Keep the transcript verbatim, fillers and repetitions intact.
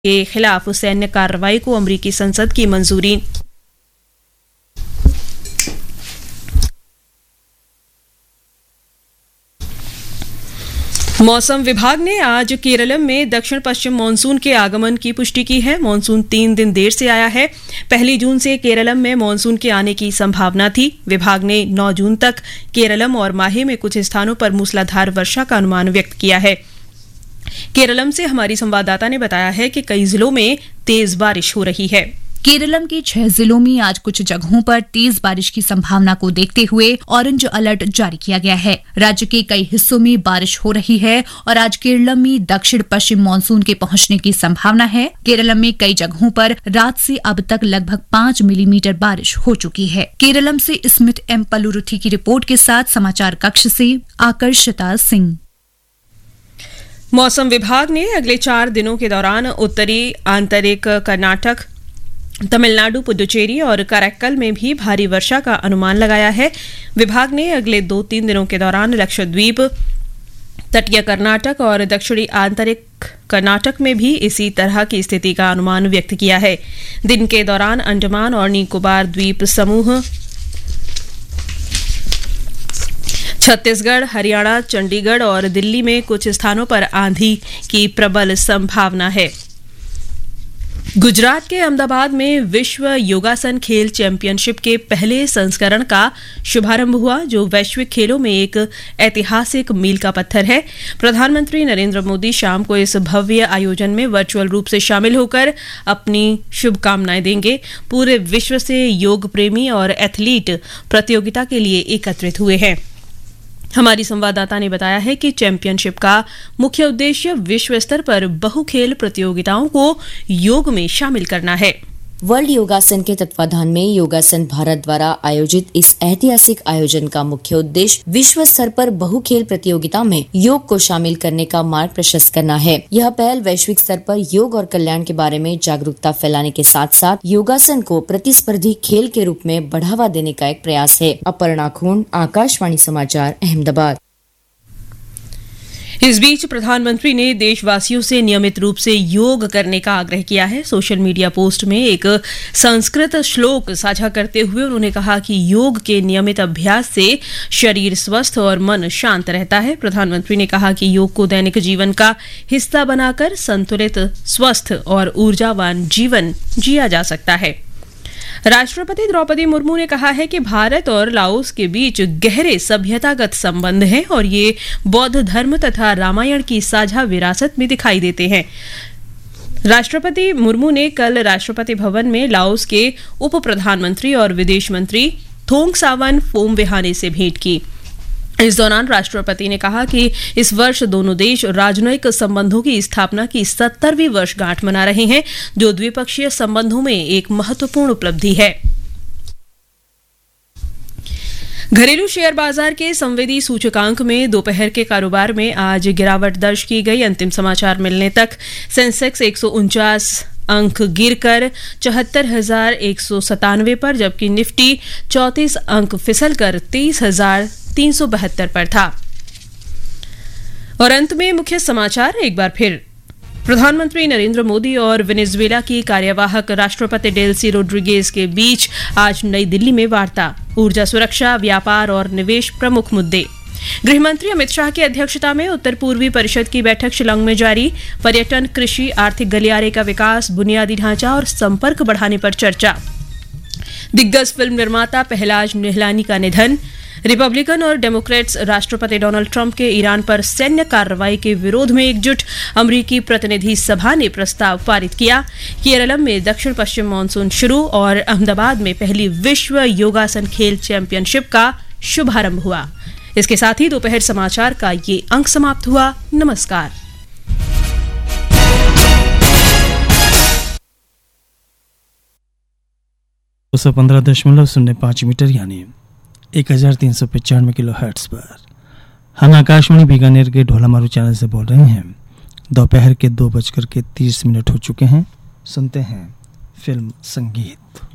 के खिलाफ सैन्य कार्रवाई को अमेरिकी संसद की मंजूरी। मौसम विभाग ने आज केरलम में दक्षिण पश्चिम मानसून के आगमन की पुष्टि की है। मानसून तीन दिन देर से आया है। पहली जून से केरलम में मानसून के आने की संभावना थी। विभाग ने नौ जून तक केरलम और माहे में कुछ स्थानों पर मूसलाधार वर्षा का अनुमान व्यक्त किया है। केरलम से हमारी संवाददाता ने बताया है कि कई जिलों में तेज बारिश हो रही है। केरलम के छह जिलों में आज कुछ जगहों पर तेज बारिश की संभावना को देखते हुए ऑरेंज अलर्ट जारी किया गया है। राज्य के कई हिस्सों में बारिश हो रही है और आज केरलम में दक्षिण पश्चिम मानसून के पहुंचने की संभावना है। केरलम में कई जगहों पर रात से अब तक लगभग पाँच मिलीमीटर बारिश हो चुकी है। केरलम से स्मिथ एम पलुरुथी की रिपोर्ट के साथ समाचार कक्ष से आकर्षिता सिंह। मौसम विभाग ने अगले चार दिनों के दौरान उत्तरी आंतरिक कर्नाटक, तमिलनाडु, पुडुचेरी और कराक्कल में भी भारी वर्षा का अनुमान लगाया है। विभाग ने अगले दो तीन दिनों के दौरान लक्षद्वीप, तटीय कर्नाटक और दक्षिणी आंतरिक कर्नाटक में भी इसी तरह की स्थिति का अनुमान व्यक्त किया है। दिन के दौरान अंडमान और निकोबार द्वीप समूह, छत्तीसगढ़, हरियाणा, चंडीगढ़ और दिल्ली में कुछ स्थानों पर आंधी की प्रबल संभावना है। गुजरात के अहमदाबाद में विश्व योगासन खेल चैंपियनशिप के पहले संस्करण का शुभारंभ हुआ, जो वैश्विक खेलों में एक ऐतिहासिक मील का पत्थर है। प्रधानमंत्री नरेंद्र मोदी शाम को इस भव्य आयोजन में वर्चुअल रूप से शामिल होकर अपनी शुभकामनाएं देंगे। पूरे विश्व से योग प्रेमी और एथलीट प्रतियोगिता के लिए एकत्रित हुए हैं। हमारी संवाददाता ने बताया है कि चैंपियनशिप का मुख्य उद्देश्य विश्व स्तर पर बहुखेल प्रतियोगिताओं को योग में शामिल करना है। वर्ल्ड योगासन के तत्वाधान में योगासन भारत द्वारा आयोजित इस ऐतिहासिक आयोजन का मुख्य उद्देश्य विश्व स्तर पर बहुखेल प्रतियोगिता में योग को शामिल करने का मार्ग प्रशस्त करना है। यह पहल वैश्विक स्तर पर योग और कल्याण के बारे में जागरूकता फैलाने के साथ साथ योगासन को प्रतिस्पर्धी खेल के रूप में बढ़ावा देने का एक प्रयास है। अपर्णा खून, आकाशवाणी समाचार, अहमदाबाद। इस बीच प्रधानमंत्री ने देशवासियों से नियमित रूप से योग करने का आग्रह किया है। सोशल मीडिया पोस्ट में एक संस्कृत श्लोक साझा करते हुए उन्होंने कहा कि योग के नियमित अभ्यास से शरीर स्वस्थ और मन शांत रहता है। प्रधानमंत्री ने कहा कि योग को दैनिक जीवन का हिस्सा बनाकर संतुलित, स्वस्थ और ऊर्जावान जीवन जिया जा सकता है। राष्ट्रपति द्रौपदी मुर्मू ने कहा है कि भारत और लाओस के बीच गहरे सभ्यतागत संबंध हैं और ये बौद्ध धर्म तथा रामायण की साझा विरासत में दिखाई देते हैं। राष्ट्रपति मुर्मू ने कल राष्ट्रपति भवन में लाओस के उप प्रधानमंत्री और विदेश मंत्री थोंग सावन फोमविहाने से भेंट की। इस दौरान राष्ट्रपति ने कहा कि इस वर्ष दोनों देश राजनयिक संबंधों की स्थापना की सत्तरवीं वर्षगांठ मना रहे हैं, जो द्विपक्षीय संबंधों में एक महत्वपूर्ण उपलब्धि है। घरेलू शेयर बाजार के संवेदी सूचकांक में दोपहर के कारोबार में आज गिरावट दर्ज की गई। अंतिम समाचार मिलने तक सेंसेक्स एक सौ उनचास अंक गिरकर चौहत्तर हजार एक सौ सतानवे पर, जबकि निफ्टी चौंतीस अंक फिसलकर तेईस हजार तीन सौ बहत्तर पर था। और अंत में मुख्य समाचार एक बार फिर। प्रधानमंत्री नरेंद्र मोदी और वेनेजुएला की कार्यवाहक राष्ट्रपति डेल्सी रोड्रिगेज के बीच आज नई दिल्ली में वार्ता। ऊर्जा सुरक्षा, व्यापार और निवेश प्रमुख मुद्दे। गृहमंत्री अमित शाह की अध्यक्षता में उत्तर पूर्वी परिषद की बैठक शिलांग में जारी। पर्यटन, कृषि, आर्थिक गलियारे का विकास, बुनियादी ढांचा और संपर्क बढ़ाने पर चर्चा। दिग्गज फिल्म निर्माता पहलाज निहलानी का निधन। रिपब्लिकन और डेमोक्रेट्स राष्ट्रपति डोनाल्ड ट्रंप के ईरान पर सैन्य कार्रवाई के विरोध में एकजुट। अमेरिकी प्रतिनिधि सभा ने प्रस्ताव पारित किया। केरलम में दक्षिण पश्चिम मानसून शुरू और अहमदाबाद में पहली विश्व योगासन खेल चैंपियनशिप का शुभारंभ हुआ। इसके साथ ही दोपहर समाचार का ये अंक समाप्त हुआ। नमस्कार। दो सौ पंद्रह दशमलव शून्य पाँच मीटर यानी एक हजार तीन सौ पचानवे किलो हर्ट्ज पर हम आकाशवाणी बीकानेर के ढोलामारू चैनल से बोल रहे हैं। दोपहर के दो बजकर के तीस मिनट हो चुके हैं। सुनते हैं फिल्म संगीत।